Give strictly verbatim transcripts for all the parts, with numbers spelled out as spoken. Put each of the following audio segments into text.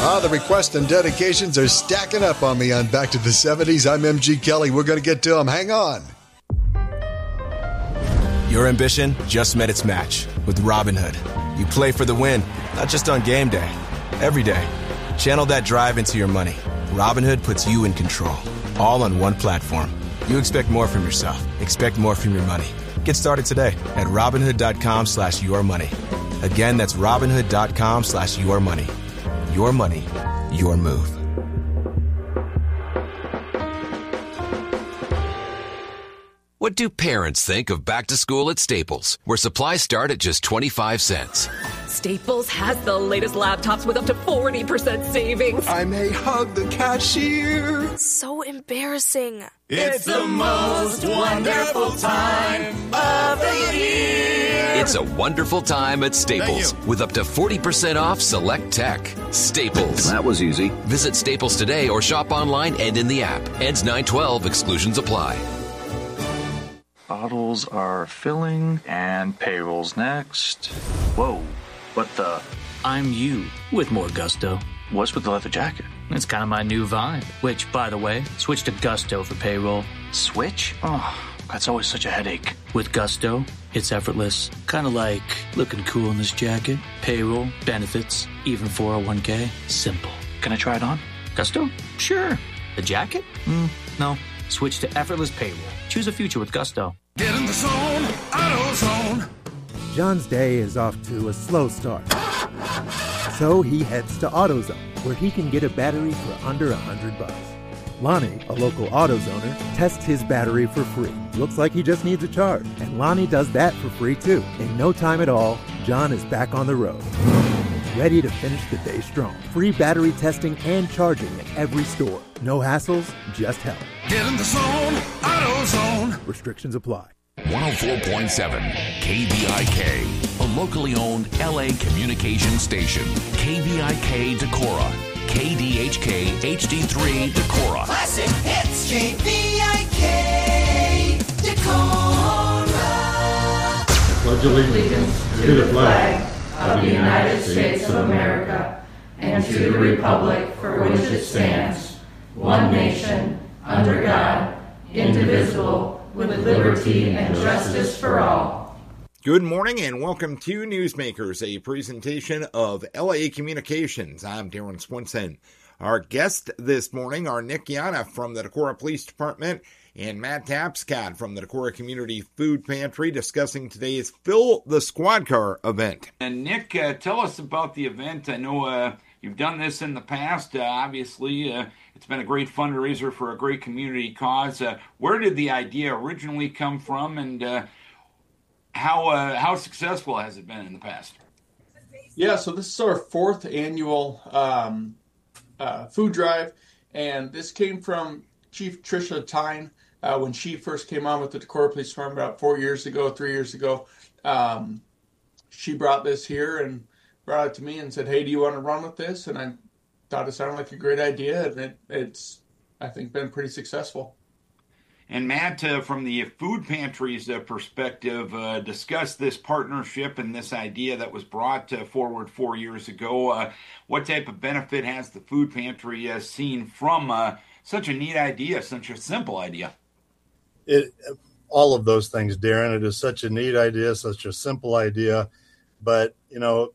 Ah, the requests and dedications are stacking up on me on Back to the seventies. I'm M G Kelly. We're going to get to them. Hang on. Your ambition just met its match with Robinhood. You play for the win, not just on game day. Every day. Channel that drive into your money. Robinhood puts you in control. All on one platform. You expect more from yourself. Expect more from your money. Get started today at Robinhood.com slash your money. Again, that's Robinhood.com slash your money. Your money, your move. What do parents think of back to school at Staples, where supplies start at just twenty-five cents? Staples has the latest laptops with up to forty percent savings. I may hug the cashier. So embarrassing. It's the most wonderful time of the year. It's a wonderful time at Staples with up to forty percent off select tech. Staples. That was easy. Visit Staples today or shop online and in the app. Ends nine twelve. Exclusions apply. Bottles are filling and payroll's next. Whoa, what the? I'm you with more gusto. What's with the leather jacket? It's kind of my new vibe. Which, by the way, switch to Gusto for payroll. Switch? Oh, that's always such a headache. With Gusto, it's effortless. Kind of like looking cool in this jacket. Payroll, benefits, even four oh one k. Simple. Can I try it on? Gusto? Sure. The jacket? Mm, no. Switch to effortless payroll. Choose a future with Gusto. Get in the zone, AutoZone. John's day is off to a slow start. So he heads to AutoZone, where he can get a battery for under a hundred bucks. Lonnie, a local AutoZoner, tests his battery for free. Looks like he just needs a charge. And Lonnie does that for free too. In no time at all, John is back on the road. Ready to finish the day strong. Free battery testing and charging at every store. No hassles, just help. Get in the zone, AutoZone. Restrictions apply. one oh four point seven K V I K, a locally owned L A communication station. K V I K Decorah, K D H K H D three Decorah. Classic hits, K V I K Decorah. Pledge allegiance to the flag of the United States of America and to the republic for which it stands, one nation, under God, indivisible, with liberty and justice for all. Good morning and welcome to Newsmakers, a presentation of L A Communications. I'm Darren Swinson. Our guests this morning are Nick Yana from the Decorah Police Department and Matt Tapscott from the Decorah Community Food Pantry discussing today's Fill the Squad Car event. And Nick, uh, tell us about the event. I know uh, you've done this in the past. Uh, obviously, uh, it's been a great fundraiser for a great community cause. Uh, where did the idea originally come from, and uh, how uh, how successful has it been in the past? Yeah, so this is our fourth annual um, uh, food drive, and this came from Chief Tricia Tyne. Uh, when she first came on with the Decorah Police Department about four years ago, three years ago, um, she brought this here and brought it to me and said, hey, do you want to run with this? And I thought it sounded like a great idea, and it, it's, I think, been pretty successful. And Matt, uh, from the food pantry's uh, perspective, uh, discuss this partnership and this idea that was brought uh, forward four years ago. Uh, what type of benefit has the food pantry uh, seen from uh, such a neat idea, such a simple idea? It, all of those things, Darren. It is such a neat idea, such a simple idea. But, you know,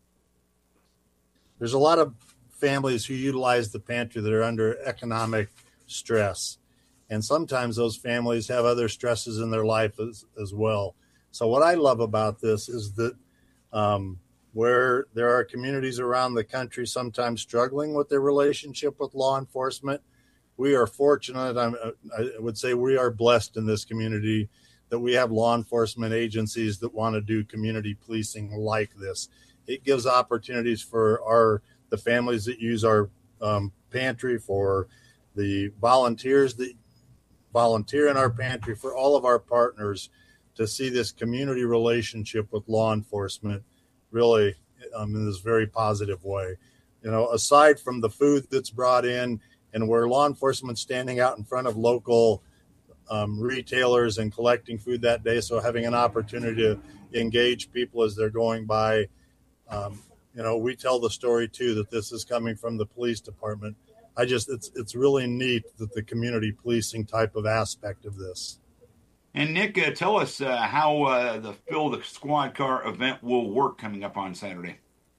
there's a lot of families who utilize the pantry that are under economic stress. And sometimes those families have other stresses in their life as, as well. So what I love about this is that um, where there are communities around the country sometimes struggling with their relationship with law enforcement, we are fortunate, I'm, I would say we are blessed in this community that we have law enforcement agencies that want to do community policing like this. It gives opportunities for our the families that use our um, pantry, for the volunteers that volunteer in our pantry, for all of our partners to see this community relationship with law enforcement really um, in this very positive way. You know, aside from the food that's brought in, and where law enforcement standing out in front of local um, retailers and collecting food that day, so having an opportunity to engage people as they're going by, um, you know, we tell the story too, that this is coming from the police department. I just, it's, it's really neat that the community policing type of aspect of this. And Nick, uh, tell us uh, how uh, the Fill the Squad Car event will work coming up on Saturday.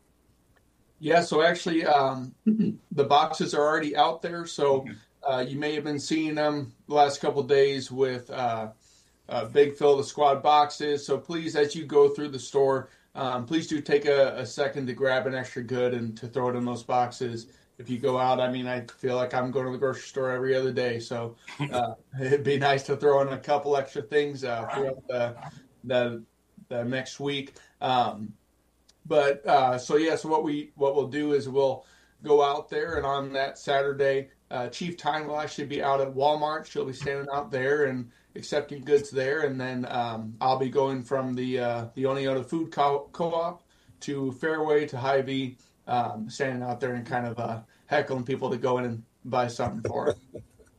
Yeah, so actually um, the boxes are already out there. So uh, you may have been seeing them the last couple of days with uh, uh, big Fill the Squad boxes. So please, as you go through the store, um, please do take a, a second to grab an extra good and to throw it in those boxes. If you go out, I mean, I feel like I'm going to the grocery store every other day. So uh, it'd be nice to throw in a couple extra things uh, throughout the, the, the next week. Um, but uh, so, yeah, so what, we, what we'll do is we'll go out there, and on that Saturday, uh, Chief Tyne will actually be out at Walmart. She'll be standing out there and accepting goods there. And then um, I'll be going from the, uh, the Oneota Food Co- Co-op to Fairway to Hy-Vee. Um, standing out there and kind of uh, heckling people to go in and buy something for it.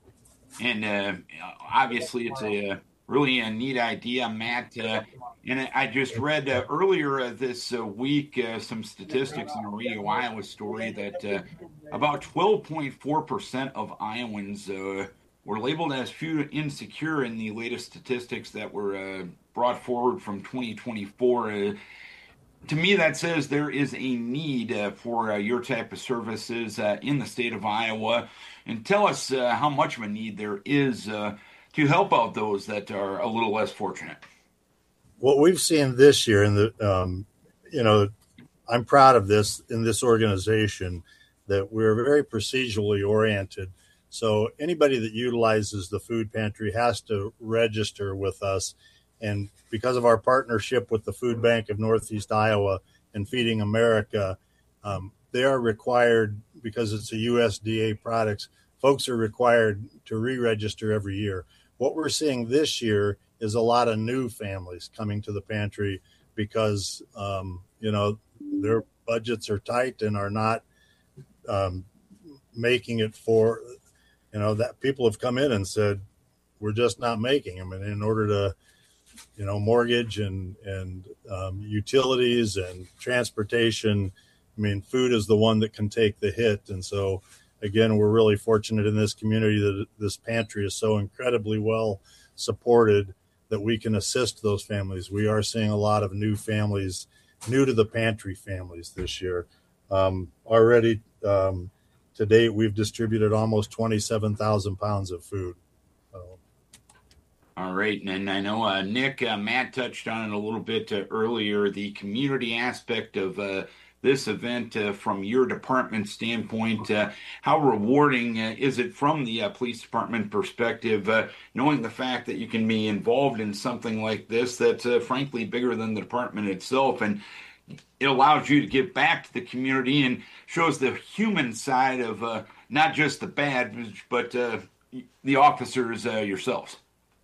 And uh, obviously, it's a really a neat idea, Matt. Uh, and I just read uh, earlier uh, this uh, week uh, some statistics in a Radio Iowa story that uh, about twelve point four percent of Iowans uh, were labeled as food insecure in the latest statistics that were uh, brought forward from twenty twenty-four. Uh, To me, that says there is a need uh, for uh, your type of services uh, in the state of Iowa. And tell us uh, how much of a need there is uh, to help out those that are a little less fortunate. What we've seen this year, and the um, you know, I'm proud of this in this organization, that we're very procedurally oriented. So anybody that utilizes the food pantry has to register with us. And because of our partnership with the Food Bank of Northeast Iowa and Feeding America, um, they are required, because it's a U S D A products, folks are required to re-register every year. What we're seeing this year is a lot of new families coming to the pantry because, um, you know, their budgets are tight and are not um, making it for, you know, that people have come in and said, we're just not making them. And in order to, you know, mortgage and, and um, utilities and transportation, I mean, food is the one that can take the hit. And so, again, we're really fortunate in this community that this pantry is so incredibly well supported that we can assist those families. We are seeing a lot of new families, new to the pantry families this year. Um, already um, to date, we've distributed almost twenty-seven thousand pounds of food. So. All right. And I know, uh, Nick, uh, Matt touched on it a little bit uh, earlier, the community aspect of uh, this event uh, from your department standpoint. Uh, how rewarding uh, is it from the uh, police department perspective, uh, knowing the fact that you can be involved in something like this that's uh, frankly bigger than the department itself, and it allows you to give back to the community and shows the human side of uh, not just the bad, but uh, the officers uh, yourselves?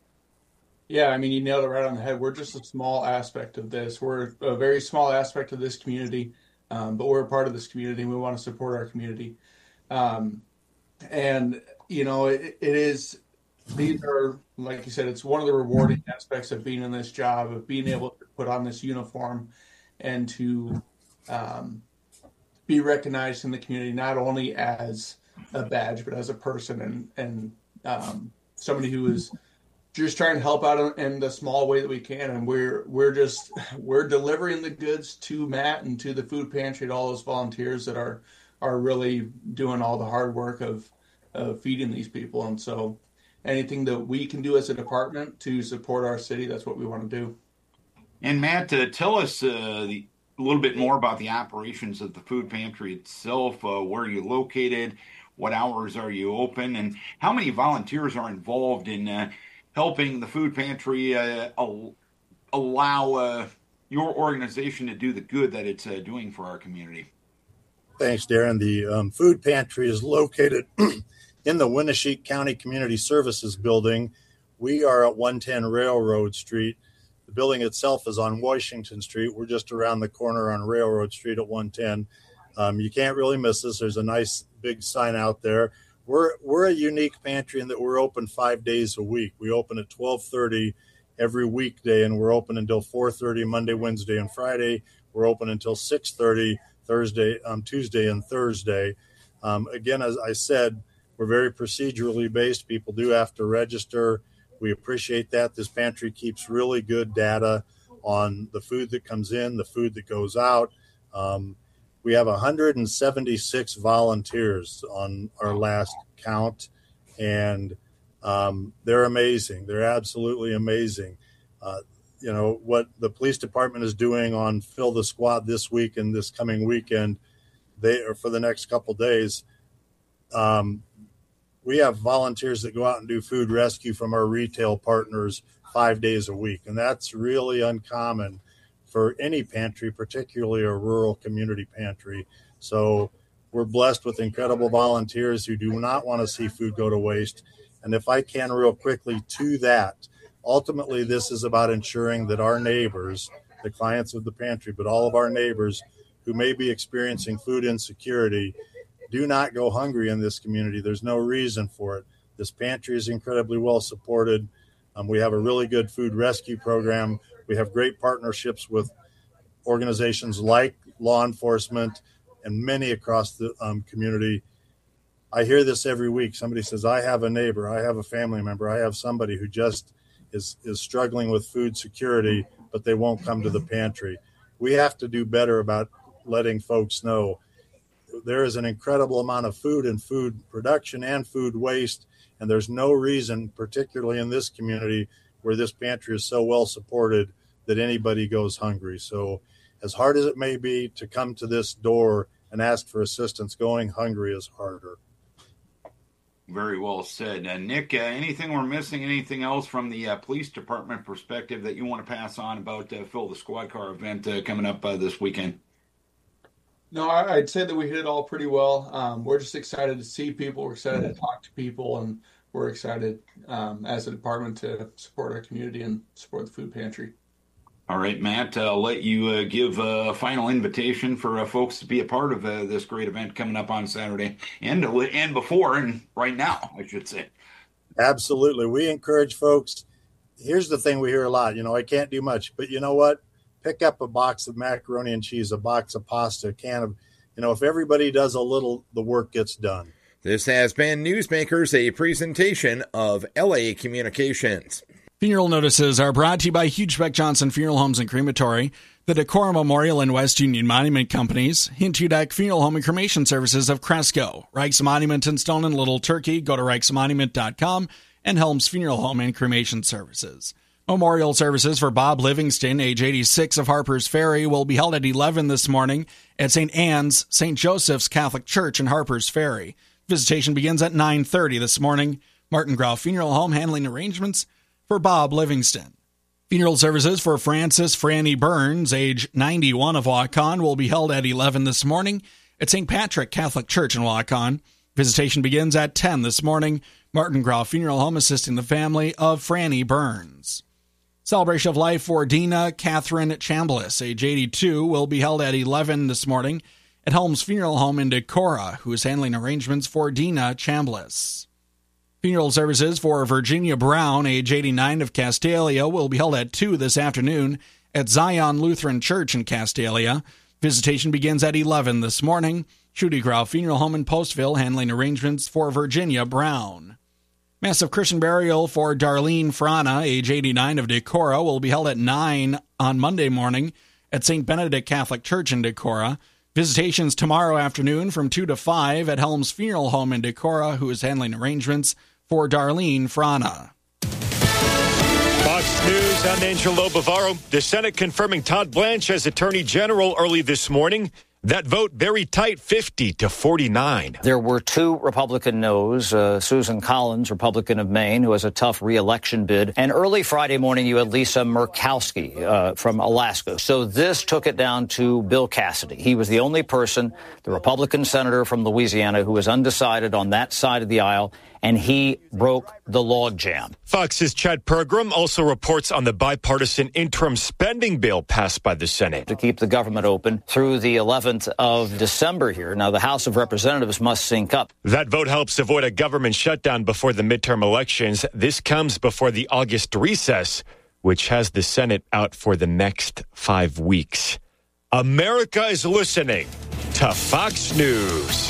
Yeah, I mean, you nailed it right on the head. We're just a small aspect of this. We're a very small aspect of this community, um, but we're a part of this community, and we want to support our community. Um, and, you know, it, it is, these are, like you said, it's one of the rewarding aspects of being in this job, of being able to put on this uniform and to um, be recognized in the community, not only as a badge, but as a person and, and um, somebody who is just trying to help out in the small way that we can. And we're, we're just, we're delivering the goods to Matt and to the food pantry, to all those volunteers that are, are really doing all the hard work of, of feeding these people. And so anything that we can do as a department to support our city, that's what we want to do. And Matt, uh, tell us uh, the, a little bit more about the operations of the food pantry itself. Uh, where are you located? What hours are you open? And how many volunteers are involved in uh, helping the food pantry uh, allow uh, your organization to do the good that it's uh, doing for our community? Thanks, Darren. The um, food pantry is located in the Winneshiek County Community Services Building. We are at one ten Railroad Street. The building itself is on Washington Street. We're just around the corner on Railroad Street at one ten. Um, you can't really miss us. There's a nice big sign out there. We're we're a unique pantry in that we're open five days a week. We open at twelve thirty every weekday, and we're open until four thirty Monday, Wednesday, and Friday. We're open until six thirty Thursday, um, Tuesday and Thursday. Um, again, as I said, we're very procedurally based. People do have to register. We appreciate that. This pantry keeps really good data on the food that comes in, the food that goes out. Um, we have one hundred seventy-six volunteers on our last count, and um, they're amazing. They're absolutely amazing. Uh, you know, what the police department is doing on Fill the Squad this week and this coming weekend, they or for the next couple days, um, we have volunteers that go out and do food rescue from our retail partners five days a week. And that's really uncommon for any pantry, particularly a rural community pantry. So we're blessed with incredible volunteers who do not want to see food go to waste. And if I can real quickly to that, ultimately this is about ensuring that our neighbors, the clients of the pantry, but all of our neighbors who may be experiencing food insecurity, do not go hungry in this community. There's no reason for it. This pantry is incredibly well supported. Um, we have a really good food rescue program. We have great partnerships with organizations like law enforcement and many across the um, community. I hear this every week. Somebody says, I have a neighbor, I have a family member, I have somebody who just is, is struggling with food security, but they won't come to the pantry. We have to do better about letting folks know there is an incredible amount of food and food production and food waste, and there's no reason, particularly in this community where this pantry is so well supported, that anybody goes hungry. So as hard as it may be to come to this door and ask for assistance, going hungry is harder. Very well said. Uh, Nick, uh, anything we're missing, anything else from the uh, police department perspective that you want to pass on about uh, Fill the Squad Car event uh, coming up uh, this weekend? No, I'd say that we hit it all pretty well. Um, we're just excited to see people. We're excited to talk to people, and we're excited um, as a department to support our community and support the food pantry. All right, Matt, uh, I'll let you uh, give a final invitation for uh, folks to be a part of uh, this great event coming up on Saturday and, and before and right now, I should say. Absolutely. We encourage folks. Here's the thing we hear a lot, you know, I can't do much, but you know what? Pick up a box of macaroni and cheese, a box of pasta, a can of, you know, if everybody does a little, the work gets done. This has been Newsmakers, a presentation of L A Communications. Funeral notices are brought to you by Hugebeck Johnson Funeral Homes and Crematory, the Decorah Memorial and West Union Monument Companies, Hintudak Funeral Home and Cremation Services of Cresco, Reich's Monument in Stone and Little Turkey, go to reichs monument dot com, and Helms Funeral Home and Cremation Services. Memorial services for Bob Livingston, age eighty-six, of Harpers Ferry, will be held at eleven this morning at Saint Anne's Saint Joseph's Catholic Church in Harpers Ferry. Visitation begins at nine thirty this morning. Martin Grau Funeral Home handling arrangements for Bob Livingston. Funeral services for Francis Franny Burns, age ninety-one, of Waukon, will be held at eleven this morning at Saint Patrick Catholic Church in Waukon. Visitation begins at ten this morning. Martin Grau Funeral Home assisting the family of Franny Burns. Celebration of life for Dina Catherine Chambliss, age eighty-two, will be held at eleven this morning at Helms Funeral Home in Decorah, who is handling arrangements for Dina Chambliss. Funeral services for Virginia Brown, age eighty-nine, of Castalia, will be held at two this afternoon at Zion Lutheran Church in Castalia. Visitation begins at eleven this morning. Judy Grau Funeral Home in Postville handling arrangements for Virginia Brown. Massive Christian burial for Darlene Frana, age eighty-nine, of Decorah, will be held at nine on Monday morning at Saint Benedict Catholic Church in Decorah. Visitations tomorrow afternoon from two to five at Helms Funeral Home in Decorah, who is handling arrangements for Darlene Frana. Fox News, I'm Angelo Bavaro. The Senate confirming Todd Blanche as Attorney General early this morning. That vote very tight, fifty to forty-nine. There were two Republican no's. Uh, Susan Collins, Republican of Maine, who has a tough re-election bid. And early Friday morning, you had Lisa Murkowski uh, from Alaska. So this took it down to Bill Cassidy. He was the only person, the Republican senator from Louisiana, who was undecided on that side of the aisle, and he broke the logjam. Fox's Chad Pergram also reports on the bipartisan interim spending bill passed by the Senate to keep the government open through the eleventh of December here. Now, the House of Representatives must sync up. That vote helps avoid a government shutdown before the midterm elections. This comes before the August recess, which has the Senate out for the next five weeks. America is listening to Fox News.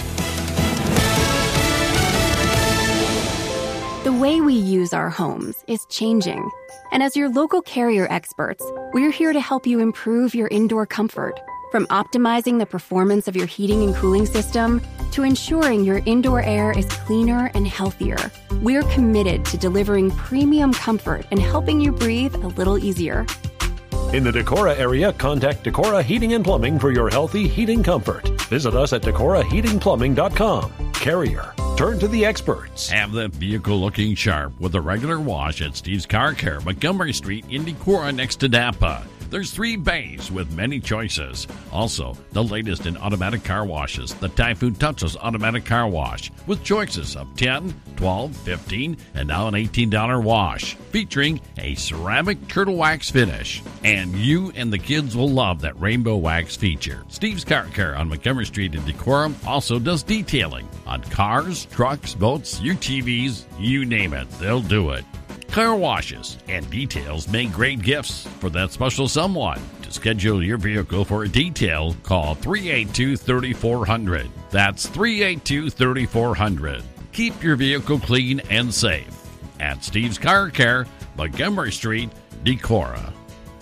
The way we use our homes is changing. And as your local Carrier experts, we're here to help you improve your indoor comfort. From optimizing the performance of your heating and cooling system to ensuring your indoor air is cleaner and healthier, we're committed to delivering premium comfort and helping you breathe a little easier. In the Decorah area, contact Decorah Heating and Plumbing for your healthy heating comfort. Visit us at decorah heating plumbing dot com. Carrier. Turn to the experts. Have that vehicle looking sharp with a regular wash at Steve's Car Care, Montgomery Street in Decorah next to Napa. There's three bays with many choices. Also, the latest in automatic car washes, the Typhoon Touchless Automatic Car Wash, with choices of ten, twelve, fifteen, and now an eighteen dollars wash, featuring a ceramic turtle wax finish. And you and the kids will love that rainbow wax feature. Steve's Car Care on Montgomery Street in Decorah also does detailing on cars, trucks, boats, U T Vs, you name it, they'll do it. Car washes and details make great gifts for that special someone. To schedule your vehicle for a detail, call three eight two, three four zero zero. That's three eight two, three four zero zero. Keep your vehicle clean and safe. At Steve's Car Care, Montgomery Street, Decorah.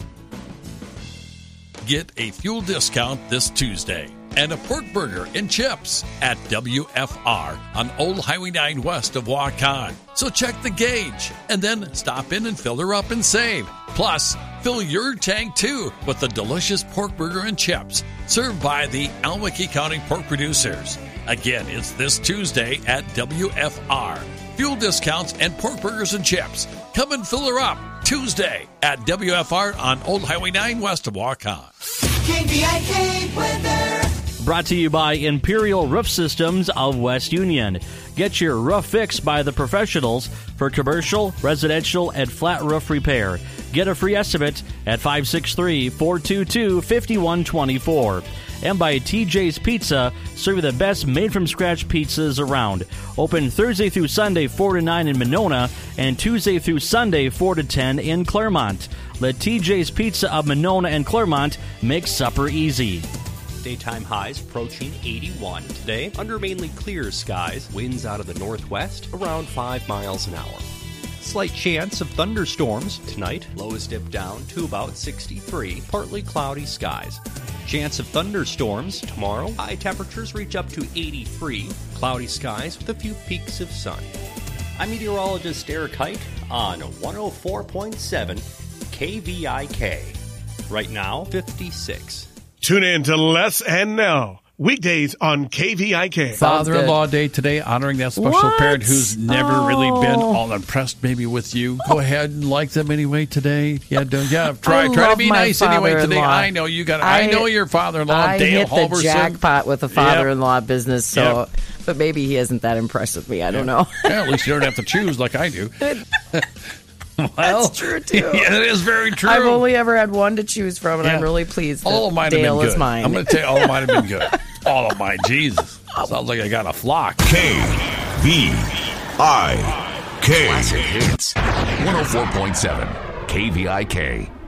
Get a fuel discount this Tuesday and a pork burger and chips at W F R on Old Highway nine west of Waukon. So check the gauge and then stop in and fill her up and save. Plus, fill your tank too with the delicious pork burger and chips served by the Almaky County Pork Producers. Again, it's this Tuesday at W F R. Fuel discounts and pork burgers and chips. Come and fill her up Tuesday at W F R on Old Highway nine west of Waukon. K V I K weather. Brought to you by Imperial Roof Systems of West Union. Get your roof fixed by the professionals for commercial, residential, and flat roof repair. Get a free estimate at five six three, four two two, five one two four. And by T J's Pizza, serving the best made-from-scratch pizzas around. Open Thursday through Sunday, four to nine in Monona, and Tuesday through Sunday, four to ten in Claremont. Let T J's Pizza of Monona and Claremont make supper easy. Daytime highs approaching eighty-one. Today, under mainly clear skies, winds out of the northwest around five miles an hour. Slight chance of thunderstorms tonight. Lows dip down to about sixty-three. Partly cloudy skies. Chance of thunderstorms tomorrow. High temperatures reach up to eighty-three. Cloudy skies with a few peaks of sun. I'm meteorologist Eric Height on one oh four point seven K V I K. Right now, fifty-six. Tune in to Les and Nell, weekdays on K V I K. Father-in-law Day today, honoring that special What? parent who's never Oh. really been all impressed maybe with you. Go ahead and like them anyway today. Yeah, do, yeah. Try I try to love be my nice anyway today. father-in-law. I know you got. I, I- know your father-in-law, I Dale hit the Halverson. jackpot with the father-in-law Yep. business, so Yep. but maybe he isn't that impressed with me. I don't know. Yeah, at least you don't have to choose like I do. Well, That's true too. Yeah, it is very true. I've only ever had one to choose from, and Yeah. I'm really pleased that All of mine Dale have been is good. mine. I'm going to tell you, all of mine have been good. All of mine, Jesus. Sounds like I got a flock. K V I K. Classic hits. one oh four point seven K V I K.